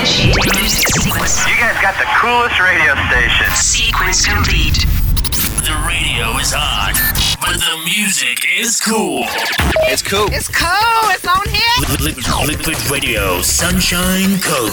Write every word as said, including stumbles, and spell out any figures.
Initiating music sequence. You guys got the coolest radio station. Sequence complete. The radio is on, but the music is cool. It's cool. It's cool. It's on here. Liquid, liquid, liquid Radio, Sunshine Coast.